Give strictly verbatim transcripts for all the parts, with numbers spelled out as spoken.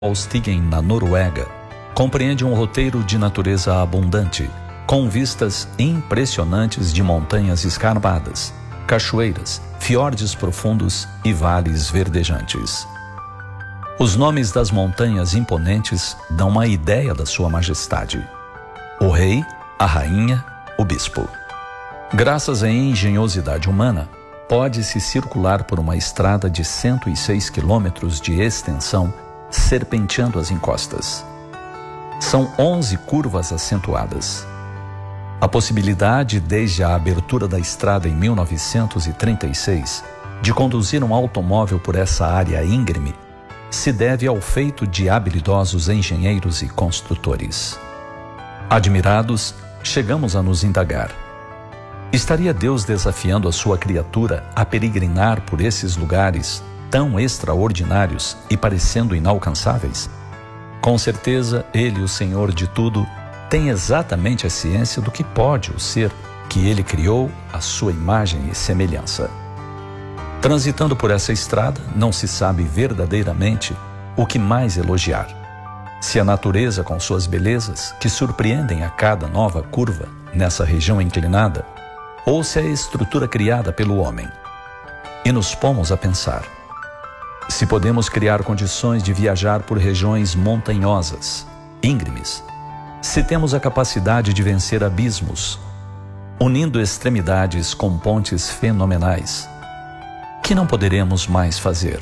Stigen, na Noruega, compreende um roteiro de natureza abundante, com vistas impressionantes de montanhas escarpadas, cachoeiras, fiordes profundos e vales verdejantes. Os nomes das montanhas imponentes dão uma ideia da sua majestade: o rei, a rainha, o bispo. Graças à engenhosidade humana, pode-se circular por uma estrada de cento e seis quilômetros de extensão, serpenteando as encostas. São onze curvas acentuadas. A possibilidade, desde a abertura da estrada em mil novecentos e trinta e seis, de conduzir um automóvel por essa área íngreme, se deve ao feito de habilidosos engenheiros e construtores. Admirados, chegamos a nos indagar: estaria Deus desafiando a sua criatura a peregrinar por esses lugares tão extraordinários e parecendo inalcançáveis? Com certeza, Ele, o Senhor de tudo, tem exatamente a ciência do que pode o ser que Ele criou à sua imagem e semelhança. Transitando por essa estrada, não se sabe verdadeiramente o que mais elogiar. Se a natureza com suas belezas, que surpreendem a cada nova curva nessa região inclinada, ou se a estrutura criada pelo homem. E nos pomos a pensar: se podemos criar condições de viajar por regiões montanhosas, íngremes, se temos a capacidade de vencer abismos, unindo extremidades com pontes fenomenais, que não poderemos mais fazer?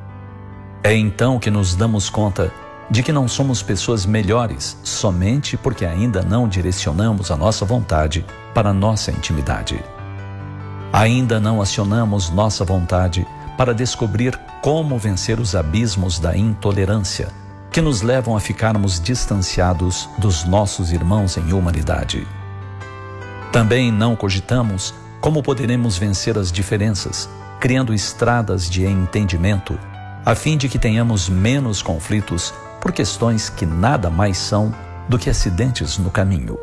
É então que nos damos conta de que não somos pessoas melhores somente porque ainda não direcionamos a nossa vontade para a nossa intimidade. Ainda não acionamos nossa vontade para descobrir como vencer os abismos da intolerância que nos levam a ficarmos distanciados dos nossos irmãos em humanidade. Também não cogitamos como poderemos vencer as diferenças, criando estradas de entendimento, a fim de que tenhamos menos conflitos por questões que nada mais são do que acidentes no caminho.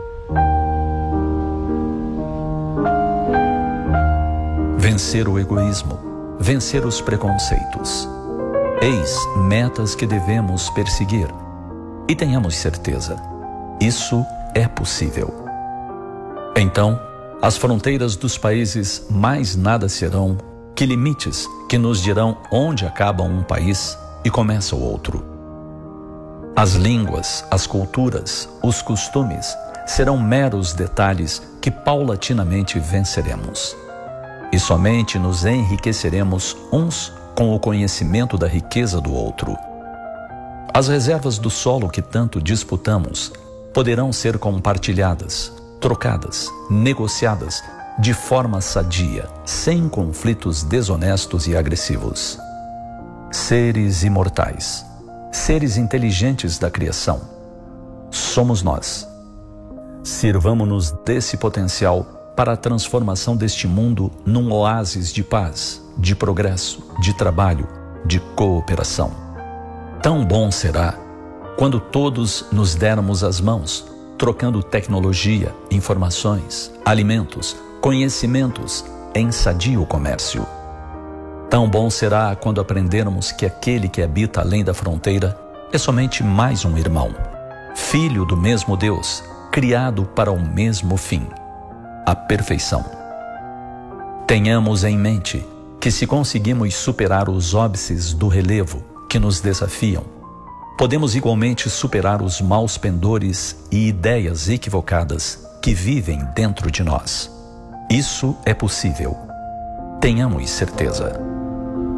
Vencer o egoísmo, vencer os preconceitos. Eis metas que devemos perseguir. E tenhamos certeza, isso é possível. Então, as fronteiras dos países mais nada serão que limites que nos dirão onde acaba um país e começa o outro. As línguas, as culturas, os costumes serão meros detalhes que paulatinamente venceremos. E somente nos enriqueceremos uns com o conhecimento da riqueza do outro. As reservas do solo que tanto disputamos poderão ser compartilhadas, trocadas, negociadas de forma sadia, sem conflitos desonestos e agressivos. Seres imortais, seres inteligentes da criação, somos nós. Sirvamo-nos desse potencial para a transformação deste mundo num oásis de paz, de progresso, de trabalho, de cooperação. Tão bom será quando todos nos dermos as mãos, trocando tecnologia, informações, alimentos, conhecimentos em sadio comércio. Tão bom será quando aprendermos que aquele que habita além da fronteira é somente mais um irmão, filho do mesmo Deus, criado para o mesmo fim, a perfeição. Tenhamos em mente que, se conseguimos superar os óbices do relevo que nos desafiam, podemos igualmente superar os maus pendores e ideias equivocadas que vivem dentro de nós. Isso é possível. Tenhamos certeza.